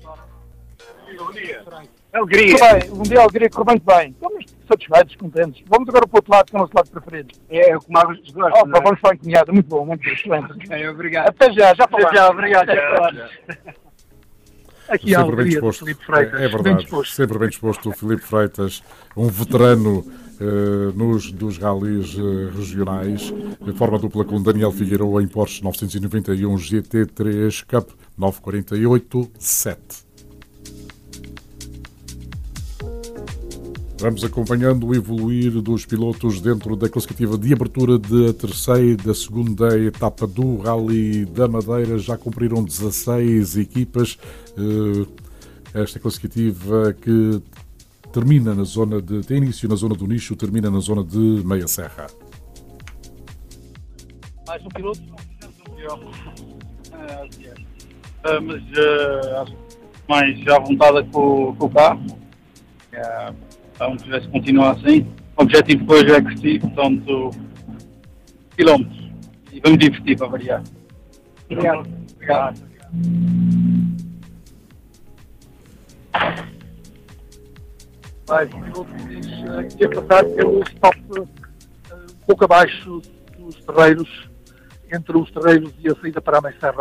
Alegria. Bem, um dia a alegria correu muito bem. Estamos satisfeitos, contentes. Vamos agora para o outro lado, que é o nosso lado preferido. É o que mais gosto. Vamos para a encomiada. Muito bom, excelente. Ok, obrigado. Até já falamos. Até já, obrigado. Aqui há Sempre bem alegria do disposto. Filipe Freitas. É Bem verdade. disposto. Sempre bem disposto o Filipe Freitas, um veterano dos ralis regionais, de forma dupla com Daniel Figueiredo em Porsche 991 GT3 Cup 948-7. Vamos acompanhando o evoluir dos pilotos dentro da classificativa de abertura da segunda etapa do Rally da Madeira. Já cumpriram 16 equipas. Esta classificativa que termina na zona tem início na zona do Nicho, termina na zona de Meia Serra. Mais um piloto? Mas acho mais à vontade com o carro. Vamos ver se continua assim. O objetivo depois é curtir, portanto, quilómetros. E vamos divertir para variar. Obrigado. Mais um piloto diz que ia passar pelo stop um pouco abaixo dos terreiros, entre os terreiros e a saída para a Meia Serra.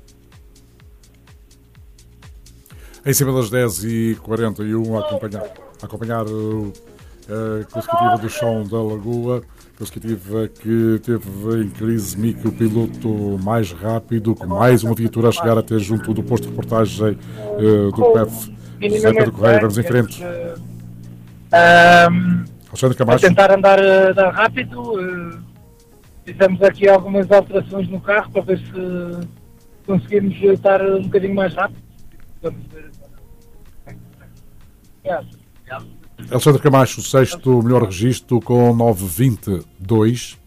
Em cima das 10h41, a acompanhar a classificativa do Chão da Lagoa, classificativa que teve em crise Mick, o piloto mais rápido, com mais uma viatura a chegar até junto do posto de reportagem do PEF. José Pedro Correia, vamos em frente. Alexandre A Camacho. tentar andar rápido, fizemos aqui algumas alterações no carro para ver se conseguimos estar um bocadinho mais rápido. Vamos ver. Alexandre Camacho, sexto melhor registro com 9.22.